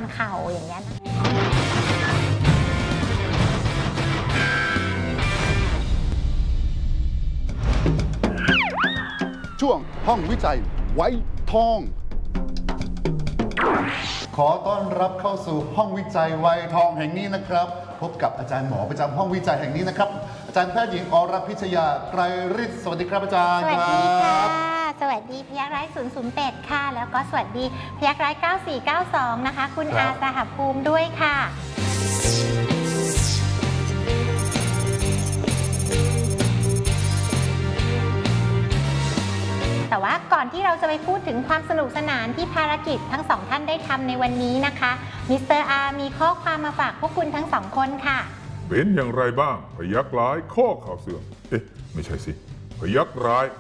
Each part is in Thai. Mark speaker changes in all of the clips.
Speaker 1: เข่าอย่างเงี้ย
Speaker 2: ช่วงห้องวิจัยไว้ทอง ขอต้อนรับเข้าสู่ห้องวิจัยไวทองแห่งนี้นะครับพบกับอาจารย์หมอประจำห้องวิจัยแห่งนี้นะครับอาจารย์แพทย์หญิงอรพิชยาไกรฤทธิ์สวัสดีครับอาจารย์
Speaker 1: สวัสดีค่ะสวัสดีพยัคฆ์ร้าย008ค่ะแล้วก็สวัสดีพยัคฆ์ร้าย9492นะคะคุณอาสหภูมิด้วยค่ะแต่ว่าก่อนที่เราจะไปพูดถึงความสนุกสนานที่ภารกิจทั้งสองท่านได้ทำในวันนี้นะคะมิสเตอร์อาร์มีข้อความมาฝากพวกคุณทั้งสองคนค่ะ
Speaker 3: เป็นอย่างไรบ้างพยัคฆ์ร้ายข้อข่าวเสื่อมไม่ใช่สิพยัคฆ์ร้าย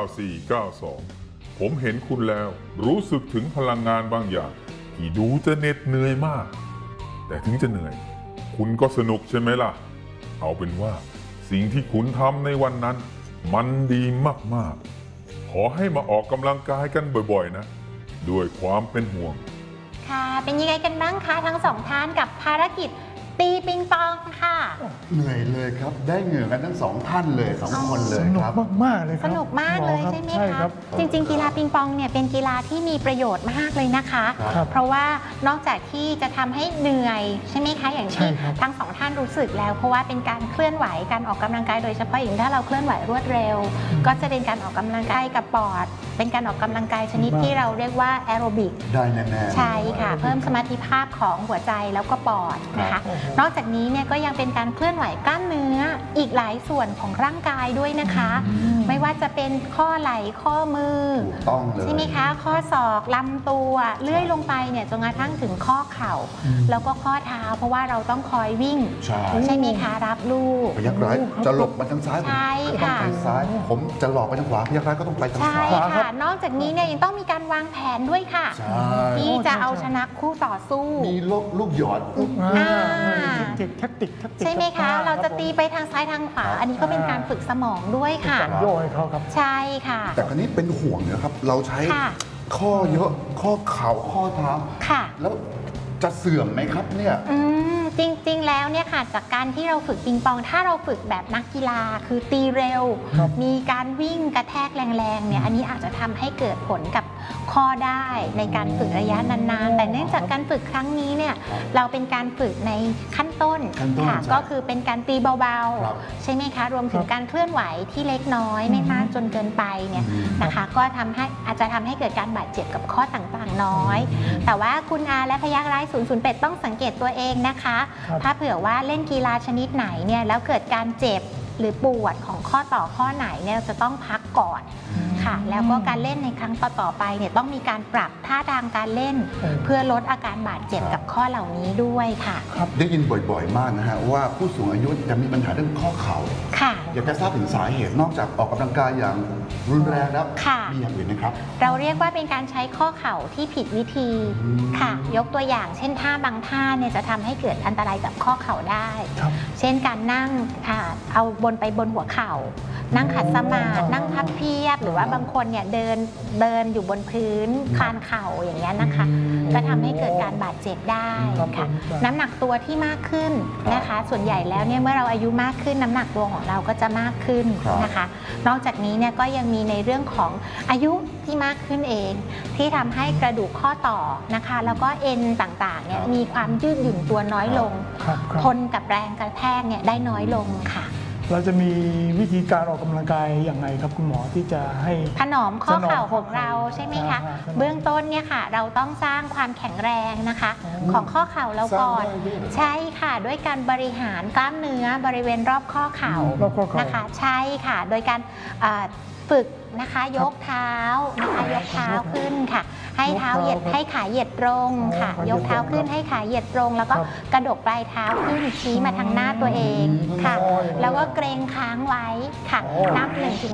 Speaker 3: 9492ผมเห็นคุณแล้วรู้สึกถึงพลังงานบางอย่างที่ดูจะเหน็ดเหนื่อยมากแต่ถึงจะเหนื่อยคุณก็สนุกใช่ไหมล่ะเอาเป็นว่าสิ่งที่คุณทำในวันนั้นมันดีมากๆขอให้มาออกกำลังกายกันบ่อยๆนะด้วยความเป็นห่วง
Speaker 1: ค่ะเป็นยังไงกันบ้างคะทั้งสองท่านกับภารกิจตีปิงปองค่ะ
Speaker 2: เหนื่อยเลยครับได้เหงื่อกันทั้งสองท่านเลยสองคนเลยครับ
Speaker 4: สนุกมากๆเลยครับ
Speaker 1: สนุกมากเลยใช่ไหมคะจริงๆกีฬาปิงปองเนี่ยเป็นกีฬาที่มีประโยชน์มากเลยนะคะเพราะว่านอกจากที่จะทำให้เหนื่อยใช่ไหมคะอย่างที่ทั้งสองท่านรู้สึกแล้วเพราะว่าเป็นการเคลื่อนไหวการออกกำลังกายโดยเฉพาะอย่างถ้าเราเคลื่อนไหวรวดเร็วก็จะเป็นการออกกำลังกายกับปอดเป็นการออกกำลังกายชนิดที่เราเรียกว่าแอโรบิก
Speaker 2: ได้แน่ๆ
Speaker 1: ใช่ค่ะเพิ่มสมรรถภาพของหัวใจแล้วก็ปอดนะคะนอกจากนี้เนี่ยก็ยังเป็นการเคลื่อนไหวกล้ามเนื้ออีกหลายส่วนของร่างกายด้วยนะคะไม่ว่าจะเป็นข้อไหล่ข้อมือ
Speaker 2: ต้องเลย
Speaker 1: ใช่ไหมคะข้อศอกลำตัวเลื่อยลงไปเนี่ยจนกระทั่งถึงข้อเข่าแล้วก็ข้อเท้าเพราะว่าเราต้องคอยวิ่งใช่ไหมคะรับลูก
Speaker 2: พยัคฆ์ร้ายจะหลบมาทางซ้ายผมก็ต้องไปซ้ายผมจะหลอกไปทางขวาพยัคฆ์ร้ายก็ต้องไปทางขวา
Speaker 1: ใช่ค่ะนอกจากนี้เนี่ยยังต้องมีการวางแผนด้วยค่ะที่จะเอาชนะคู่ต่อสู้
Speaker 2: มีลูกหยอด
Speaker 4: แท็กติก
Speaker 1: ใช่ไหมคะเราจะตีไปทางซ้ายทางขวาอันนี้ก็เป็นการฝึกสมองด้วยค่ะ
Speaker 4: โยยเขาครับ
Speaker 1: ใช่ค่ะ
Speaker 2: แต่คราวนี้เป็นห่วงนะครับเราใช้ข้อเยอะข้อเข่าข้อเท้าแล้วจะเสื่อมไหมครับเนี่ย
Speaker 1: จริงๆแล้วเนี่ยค่ะจากการที่เราฝึกปิงปองถ้าเราฝึกแบบนักกีฬาคือตีเร็วมีการวิ่งกระแทกแรงๆเนี่ยอันนี้อาจจะทำให้เกิดผลกับข้อได้ในการฝึกระยะนานๆแต่เนื่องจากการฝึกครั้งนี้เนี่ยเราเป็นการฝึกในขั้นต้นค่ะก็คือเป็นการตีเบาๆใช่ไหมคะรวมถึงการเคลื่อนไหวที่เล็กน้อยไม่มากจนเกินไปเนี่ยนะคะก็อาจจะทำให้เกิดการบาดเจ็บกับข้อต่างๆน้อยแต่ว่าคุณอาและพยัคฆ์ร้าย008ต้องสังเกตตัวเองนะคะถ้าเผื่อว่าเล่นกีฬาชนิดไหนเนี่ยแล้วเกิดการเจ็บหรือปวดของข้อต่อข้อไหนเนี่ยจะต้องพักก่อนค่ะแล้วก็การเล่นในครั้งต่อๆไปเนี่ยต้องมีการปรับท่าทางการเล่นเพื่อลดอาการบาดเจ็บกับข้อเหล่านี้ด้วยค่ะ
Speaker 2: ครับได้ยินบ่อยๆมากนะฮะว่าผู้สูงอายุจะมีปัญหาเรื่องข้อเข่า
Speaker 1: ค่ะ
Speaker 2: อยากจะทราบถึงสาเหตุนอกจากออกกำลังกายอย่างรุนแรงแล้วมีอย่างอื่นไหมครับ
Speaker 1: เราเรียกว่าเป็นการใช้ข้อเข่าที่ผิดวิธีค่ะยกตัวอย่างเช่นท่าบางท่าเนี่ยจะทำให้เกิดอันตรายกับข้อเข่าได้เช่นการนั่งเอาบนหัวเข่านั่งขัดสมาธินั่งพับเพียบหรือว่าบางคนเนี่ยเดินอยู่บนพื้นคานเข่าอย่างเงี้ยนะคะก็ทำให้เกิดการบาดเจ็บได้ค่ะน้ำหนักตัวที่มากขึ้นนะคะส่วนใหญ่แล้วเนี่ยเมื่อเราอายุมากขึ้นน้ำหนักตัวของเราก็จะมากขึ้นนะคะนอกจากนี้เนี่ยก็ยังมีในเรื่องของอายุที่มากขึ้นเองที่ทำให้กระดูกข้อต่อนะคะแล้วก็เอ็นต่างๆเนี่ยมีความยืดหยุ่นตัวน้อยลงทนกับแรงกระแทกเนี่ยได้น้อยลงค่ะ
Speaker 4: เราจะมีวิธีการออกกำลังกายอย่างไรครับคุณหมอที่จะให้
Speaker 1: ถนอมข้อเข่าของเราใช่ไหมคะเบื้องต้นเนี่ยค่ะเราต้องสร้างความแข็งแรงนะคะของข้อเข่าเราก่อนใช่ค่ะด้วยการบริหารกล้ามเนื้อบริเวณรอบข้อเข่านะคะใช่ค่ะโดยการฝึกนะคะยกเท้านะคะยกเท้าขึ้นค่ะให้เท้าเหยียดให้ขาเหยียดตรงค่ะยกเท้าขึ้นให้ขาเหยียดตรงแล้วก็กระดกปลายเท้าขึ้นชี้มาทางหน้าตัวเองค่ะแล้วก็เกรงค้างไว้ค่ะนับ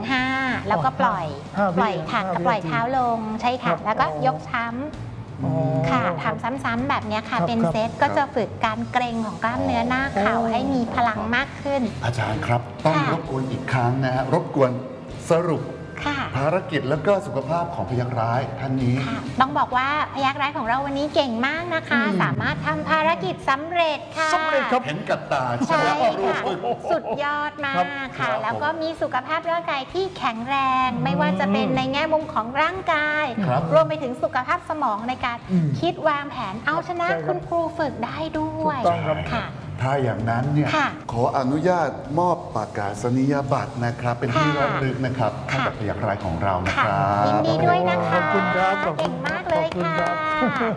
Speaker 1: 1-5 แล้วก็ปล่อยค่ะปล่อยเท้าลงใช่ค่ะแล้วก็ยกซ้ำค่ะทำซ้ำๆแบบนี้ค่ะเป็นเซตก็จะฝึกการเกร็งของกล้ามเนื้อหน้าเข่าให้มีพลังมากขึ้น
Speaker 2: อาจารย์ครับต้องรบกวนอีกครั้งนะฮะรบกวนสรุปภภารกิจแล้วก็สุขภาพของพยัคฆ์ร้ายท่านนี้
Speaker 1: ค่ะต้องบอกว่าพยัคฆ์ร้ายของเราวันนี้เก่งมากนะคะ สามารถทำภารกิจสำเร็จค่ะ
Speaker 4: สำเร็จครับ
Speaker 2: เห็นกับตา
Speaker 1: ใช่
Speaker 2: ไหม
Speaker 1: ค่ะ สุดยอดมาก
Speaker 2: ครั
Speaker 1: ค่ะ
Speaker 2: บ
Speaker 1: แล้วก็มีสุขภาพร่างกายที่แข็งแรง ไม่ว่าจะเป็นในแง่มุมของร่างกาย
Speaker 2: ครับ
Speaker 1: รวมไปถึงสุขภาพสมองในการคิดวางแผนเอาชนะ
Speaker 4: ใช่ครับ
Speaker 1: คุณครูฝึกได้ด้วย
Speaker 4: ถูกต้องครับ
Speaker 1: ค่ะ
Speaker 2: ถ้าอย่างนั้นเนี่ย
Speaker 1: ค่ะ
Speaker 2: ขออนุญาตมอบประกาศนียบัตรนะครับ เป็นที่
Speaker 1: ค่ะ
Speaker 2: ระลึกนะครับให้กับพยัคฆ์ร้ายของเรานะ
Speaker 1: ค่ะ
Speaker 2: ครับ
Speaker 1: ยินดีด้วยนะคะ
Speaker 4: ขอบคุณครับขอบคุณ
Speaker 1: เก่งมากเลย
Speaker 4: ขอบคุณ
Speaker 1: ค่ะ
Speaker 4: ครับ